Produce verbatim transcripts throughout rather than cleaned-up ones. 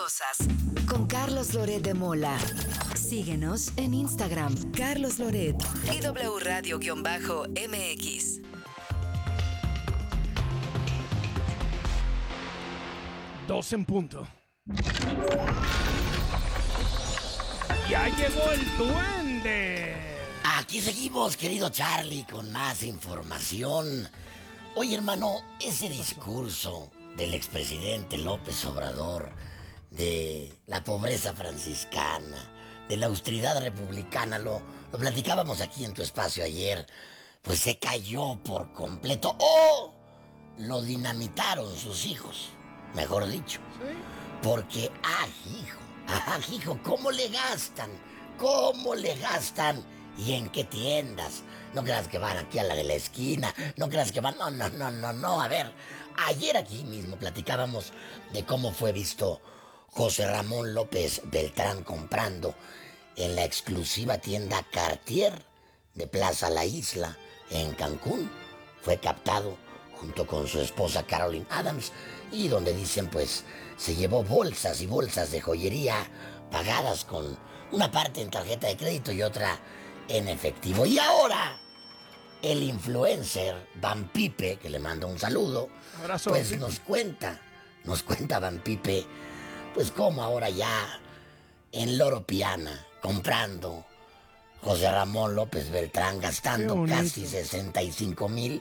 cosas. Con Carlos Loret de Mola. Síguenos en Instagram, Carlos Loret y W Radio-M X. Dos en punto. ¡Ya llegó el duende! Aquí seguimos, querido Charlie, con más información. Oye, hermano, ese discurso del expresidente López Obrador, de la pobreza franciscana, de la austeridad republicana, lo, lo platicábamos aquí en tu espacio ayer, pues se cayó por completo. ¡Oh! Lo dinamitaron sus hijos, mejor dicho. ¿Sí? Porque, ¡ah, hijo! ¡Ah, hijo! ¿Cómo le gastan? ¿Cómo le gastan? ¿Y en qué tiendas? No creas que van aquí a la de la esquina. No creas que van... No, no, no, no, no. A ver, ayer aquí mismo platicábamos de cómo fue visto José Ramón López Beltrán comprando en la exclusiva tienda Cartier de Plaza La Isla en Cancún. Fue captado junto con su esposa Caroline Adams, y donde dicen pues se llevó bolsas y bolsas de joyería pagadas con una parte en tarjeta de crédito y otra en efectivo. Y ahora el influencer Van Pipe, que le mando un saludo, Abrazo, pues sí. nos cuenta, nos cuenta Van Pipe, pues cómo ahora ya en Loro Piana, comprando José Ramón López Beltrán, gastando casi sesenta y cinco mil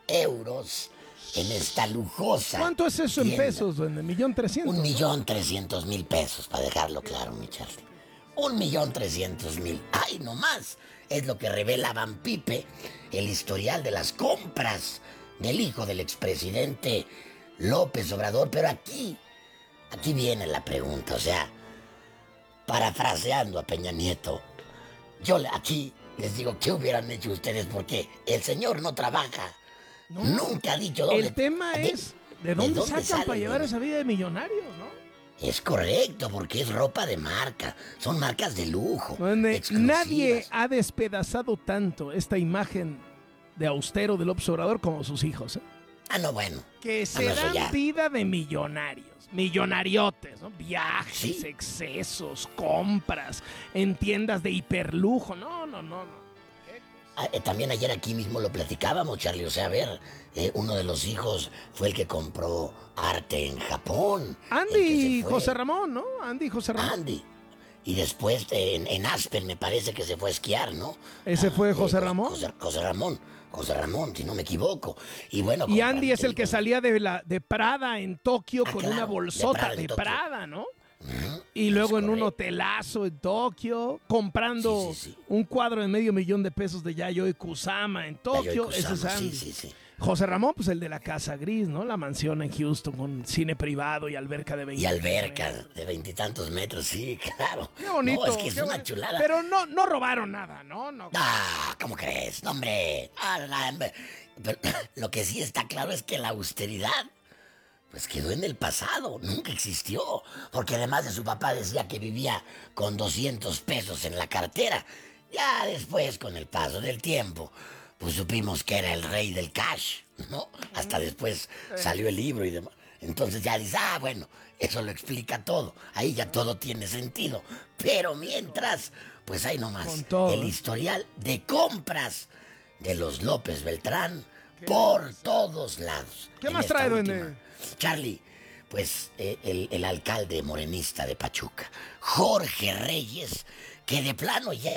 euros en esta lujosa. ¿Cuánto es eso tienda. en pesos, duende? ¿Millón trescientos? Un millón trescientos mil pesos, para dejarlo claro, mi Charlie. Un millón trescientos mil. ¡Ay, no más! Es lo que revela Van Pipe, el historial de las compras del hijo del expresidente López Obrador. Pero aquí, aquí viene la pregunta, o sea, parafraseando a Peña Nieto, yo le- aquí les digo, ¿qué hubieran hecho ustedes? Porque el señor no trabaja. No. Nunca ha dicho dónde. El tema ¿De- es, ¿de dónde, sacan sale, para llevar güey? esa vida de millonarios, no? Es correcto, porque es ropa de marca. Son marcas de lujo. Duende, exclusivas. nadie ha despedazado tanto esta imagen de austero del López Obrador como sus hijos, ¿eh? Ah, no, bueno. Que Ah, se no, eso dan ya. vida de millonarios, millonariotes, ¿no? Viajes, Sí. excesos, compras, en tiendas de hiperlujo. No, no, no, no. Ah, eh, también ayer aquí mismo lo platicábamos, Charlie. O sea, a ver, eh, uno de los hijos fue el que compró arte en Japón. Andy el que y se fue. José Ramón, ¿no? Andy y José Ramón. Andy. Y después eh, en, en Aspen me parece que se fue a esquiar, ¿no? ¿Ese fue eh, José Ramón? José, José Ramón. José Ramón, si no me equivoco. Y bueno. Y compran- Andy es el que eh, salía de, la, de Prada en Tokio Ah, con claro, una de bolsota Prada de en Tokio. Prada, ¿no? Ujú, Y luego es en un correcto. hotelazo en Tokio, comprando Sí, sí, sí. un cuadro de medio millón de pesos de Yayoi Kusama en Tokio. Yayoi Ese es Kusama, Andy. sí, sí, sí. José Ramón, pues el de la Casa Gris, ¿no? La mansión en Houston con cine privado y alberca de veinte. Y alberca de veintitantos metros, sí, claro. Qué bonito. No, es que es qué una bonito. chulada. Pero no, no robaron nada, ¿no? no. Ah, ¿cómo crees? No, hombre. Ah, la- hombre. Pero lo que sí está claro es que la austeridad, pues quedó en el pasado, nunca existió. Porque además de su papá decía que vivía con doscientos pesos en la cartera. Ya después, con el paso del tiempo, pues supimos que era el rey del cash, ¿no? Hasta después salió el libro y demás. Entonces ya dices, ah, bueno, eso lo explica todo. Ahí ya todo tiene sentido. Pero mientras, pues ahí nomás, Con todo, el ¿eh? historial de compras de los López Beltrán por todos lados. ¿Qué En más esta trae, última. duende? Charlie, pues eh, el, el alcalde morenista de Pachuca, Jorge Reyes, que de plano ya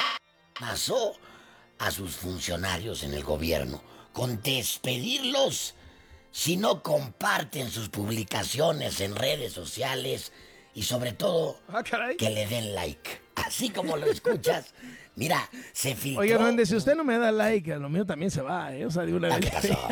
pasó a sus funcionarios en el gobierno con despedirlos si no comparten sus publicaciones en redes sociales y sobre todo Ah, caray. que le den like. Así como lo escuchas, mira, se filtró. Oye, duende, si usted no me da like, a lo mío también se va, ¿eh? O sea, de una Ah, vez. ¿qué pasó?